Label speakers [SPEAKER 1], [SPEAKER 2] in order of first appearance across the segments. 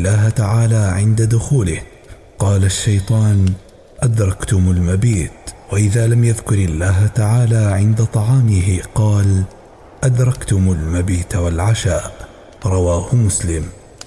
[SPEAKER 1] الله تعالى عند دخوله قال الشيطان: أدركتم المبيت. وإذا لم يذكر الله تعالى عند طعامه قال: أدركتم المبيت والعشاء. رواه مسلم.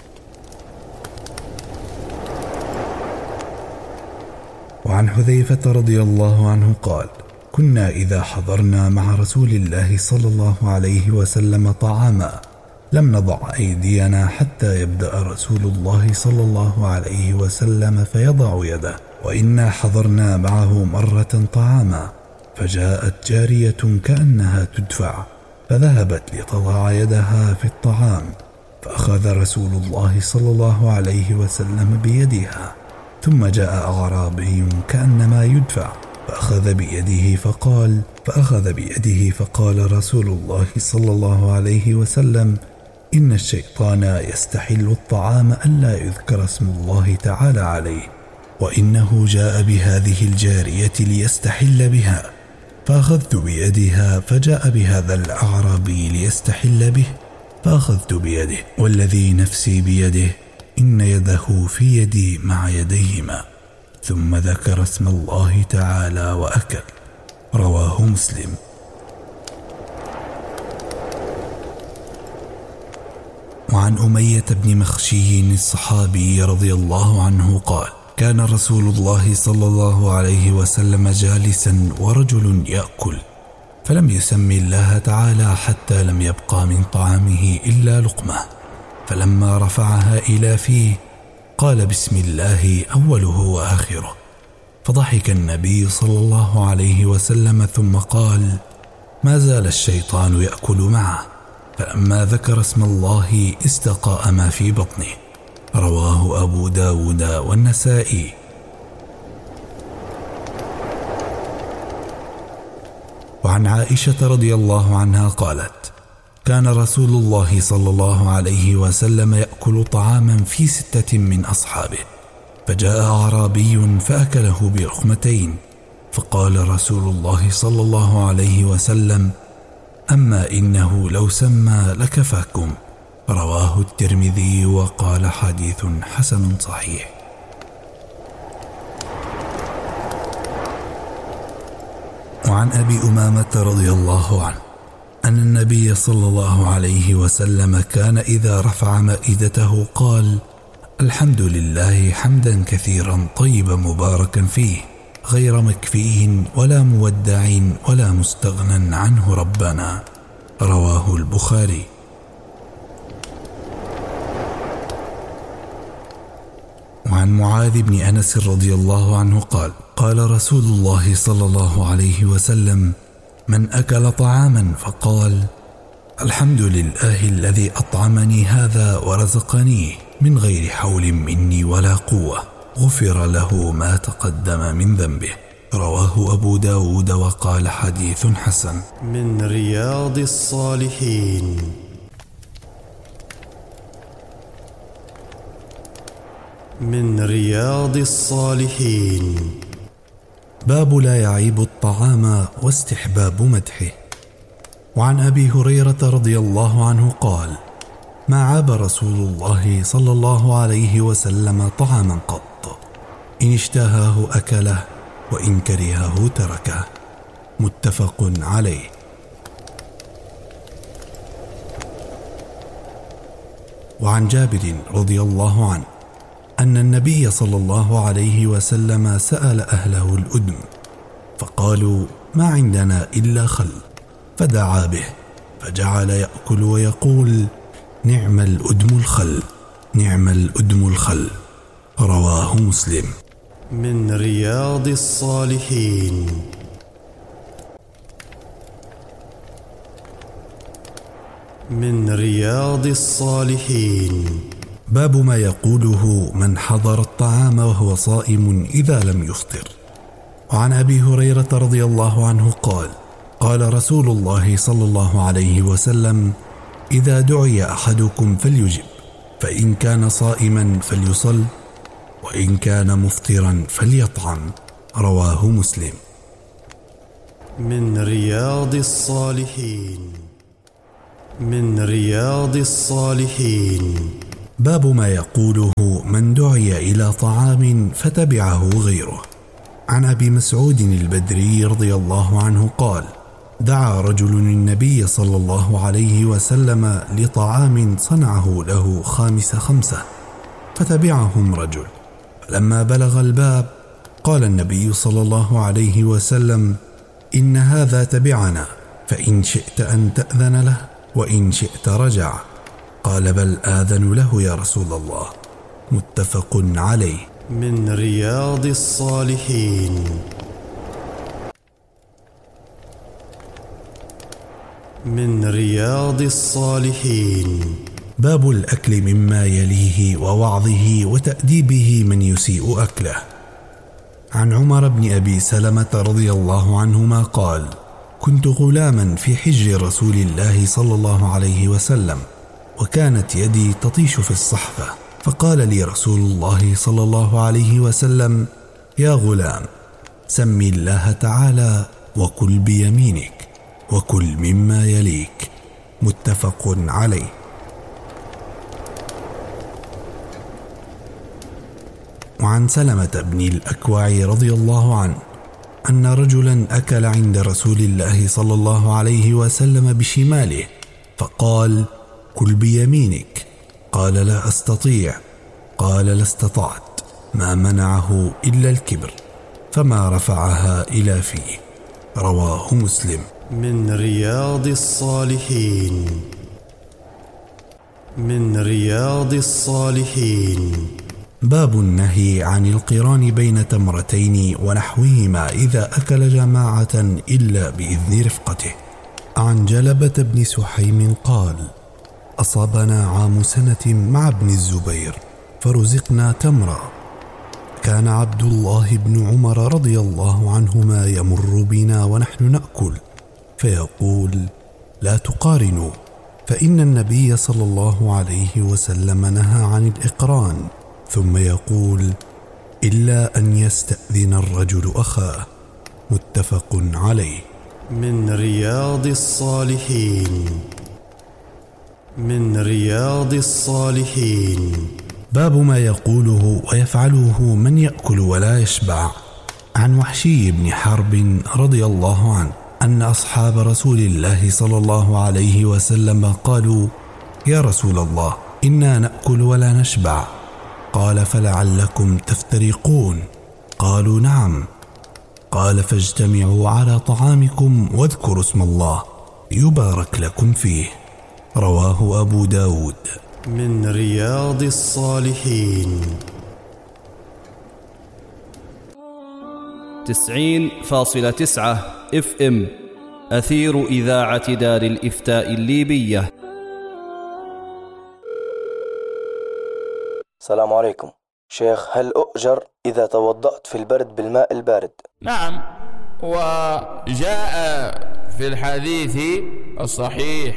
[SPEAKER 1] وعن حذيفة رضي الله عنه قال: كنا إذا حضرنا مع رسول الله صلى الله عليه وسلم طعاما لم نضع أيدينا حتى يبدأ رسول الله صلى الله عليه وسلم فيضع يده، وإنا حضرنا معه مرة طعاما فجاءت جارية كأنها تدفع فذهبت لتضع يدها في الطعام، فأخذ رسول الله صلى الله عليه وسلم بيدها، ثم جاء أعرابي كأنما يدفع فأخذ بيده فقال رسول الله صلى الله عليه وسلم: إن الشيطان يستحل الطعام ألا يذكر اسم الله تعالى عليه، وإنه جاء بهذه الجارية ليستحل بها، فأخذت بيدها، فجاء بهذا الأعرابي ليستحل به فأخذت بيده، والذي نفسي بيده إن يده في يدي مع يديهما، ثم ذكر اسم الله تعالى وأكل. رواه مسلم. وعن أمية بن مخشي الصحابي رضي الله عنه قال: كان رسول الله صلى الله عليه وسلم جالسا ورجل يأكل فلم يسم الله تعالى حتى لم يبقى من طعامه إلا لقمة، فلما رفعها إلى فيه قال: بسم الله أوله وآخره، فضحك النبي صلى الله عليه وسلم ثم قال: ما زال الشيطان يأكل معه، فلما ذكر اسم الله استقاء ما في بطنه. رواه أبو داود والنسائي. وعن عائشة رضي الله عنها قالت: كان رسول الله صلى الله عليه وسلم يأكل طعاما في 6 من أصحابه، فجاء أعرابي فأكله بلقمتين، فقال رسول الله صلى الله عليه وسلم: أما إنه لو سمى لكفاكم. رواه الترمذي وقال: حديث حسن صحيح. وعن أبي أمامة رضي الله عنه أن النبي صلى الله عليه وسلم كان إذا رفع مائدته قال: الحمد لله حمدا كثيرا طيبا مباركا فيه، غير مكفي ولا مودع ولا مستغنى عنه ربنا. رواه البخاري. وعن معاذ بن أنس رضي الله عنه قال: قال رسول الله صلى الله عليه وسلم: من أكل طعاما فقال: الحمد لله الذي أطعمني هذا ورزقنيه من غير حول مني ولا قوة، غفر له ما تقدم من ذنبه. رواه أبو داود وقال: حديث حسن.
[SPEAKER 2] من رياض الصالحين. من رياض الصالحين.
[SPEAKER 1] باب لا يعيب الطعام واستحباب مدحه. وعن أبي هريرة رضي الله عنه قال: ما عاب رسول الله صلى الله عليه وسلم طعاما قط، إن اشتهاه أكله وإن كرهه تركه. متفق عليه. وعن جابر رضي الله عنه أن النبي صلى الله عليه وسلم سأل أهله الأدم فقالوا: ما عندنا إلا خل، فدعا به فجعل يأكل ويقول: نعم الأدم الخل، نعم الأدم الخل. رواه مسلم.
[SPEAKER 2] من رياض الصالحين. من رياض الصالحين.
[SPEAKER 1] باب ما يقوله من حضر الطعام وهو صائم إذا لم يفطر. وعن أبي هريرة رضي الله عنه قال: قال رسول الله صلى الله عليه وسلم: إذا دعي أحدكم فليجب، فإن كان صائما فليصل، وإن كان مفطرا فليطعم. رواه مسلم.
[SPEAKER 2] من رياض الصالحين. من رياض الصالحين.
[SPEAKER 1] باب ما يقوله من دعي إلى طعام فتبعه غيره. عن أبي مسعود البدري رضي الله عنه قال: دعا رجل النبي صلى الله عليه وسلم لطعام صنعه له 5 فتبعهم رجل، فلما بلغ الباب قال النبي صلى الله عليه وسلم: إن هذا تبعنا، فإن شئت أن تأذن له وإن شئت رجع. قال: بل آذن له يا رسول الله. متفق عليه.
[SPEAKER 2] من رياض الصالحين. من رياض الصالحين.
[SPEAKER 1] باب الأكل مما يليه ووعظه وتأديبه من يسيء أكله. عن عمر بن أبي سلمة رضي الله عنهما قال: كنت غلاما في حجر رسول الله صلى الله عليه وسلم، وكانت يدي تطيش في الصحفة، فقال لي رسول الله صلى الله عليه وسلم: يا غلام، سم الله تعالى وكل بيمينك وكل مما يليك. متفق عليه. وعن سلمة بن الأكوع رضي الله عنه أن رجلا أكل عند رسول الله صلى الله عليه وسلم بشماله، فقال: كل بيمينك. قال: لا أستطيع. قال: لا استطعت. ما منعه إلا الكبر، فما رفعها إلى فيه. رواه مسلم.
[SPEAKER 2] من رياض الصالحين. من رياض الصالحين.
[SPEAKER 1] باب النهي عن القران بين تمرتين ونحوهما إذا أكل جماعة إلا بإذن رفقته. عن جلبة بن سحيم قال: أصابنا عام سنة مع ابن الزبير فرزقنا تمرا. كان عبد الله بن عمر رضي الله عنهما يمر بنا ونحن نأكل فيقول: لا تقارنوا، فإن النبي صلى الله عليه وسلم نهى عن الإقران، ثم يقول: إلا أن يستأذن الرجل أخاه. متفق عليه.
[SPEAKER 2] من رياض الصالحين. من رياض الصالحين.
[SPEAKER 1] باب ما يقوله ويفعله من يأكل ولا يشبع. عن وحشي بن حرب رضي الله عنه أن أصحاب رسول الله صلى الله عليه وسلم قالوا: يا رسول الله، إنا نأكل ولا نشبع. قال: فلعلكم تفترقون. قالوا: نعم. قال: فاجتمعوا على طعامكم واذكروا اسم الله يبارك لكم فيه. رواه أبو داود.
[SPEAKER 2] من رياض الصالحين.
[SPEAKER 3] 90.9 FM أثير إذاعة دار الإفتاء الليبية.
[SPEAKER 4] السلام عليكم شيخ، هل أؤجر إذا توضأت في البرد بالماء البارد؟
[SPEAKER 5] نعم، وجاء في الحديث الصحيح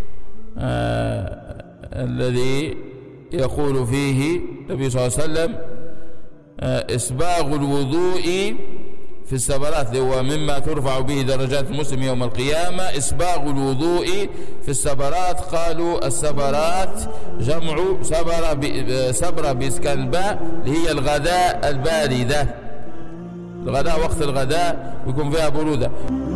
[SPEAKER 5] الذي يقول فيه النبي صلى الله عليه وسلم: إسباغ الوضوء في السبرات، هو مما ترفع به درجات المسلم يوم القيامة. إسباغ الوضوء في السبرات. قالوا السبرات جمع سبرة بإسكان الباء، اللي هي الغداء الباردة. الغداء وقت الغداء ويكون فيها برودة.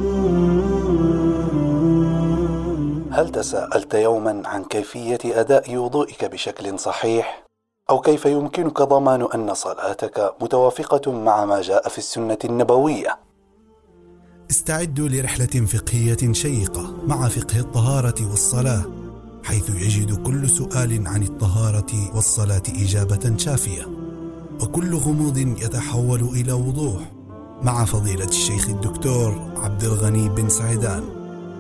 [SPEAKER 1] هل تساءلت يوما عن كيفية أداء وضوئك بشكل صحيح؟ أو كيف يمكنك ضمان أن صلاتك متوافقة مع ما جاء في السنة النبوية؟ استعدوا لرحلة فقهية شيقة مع فقه الطهارة والصلاة، حيث يجد كل سؤال عن الطهارة والصلاة إجابة شافية، وكل غموض يتحول إلى وضوح، مع فضيلة الشيخ الدكتور عبد الغني بن سعيدان،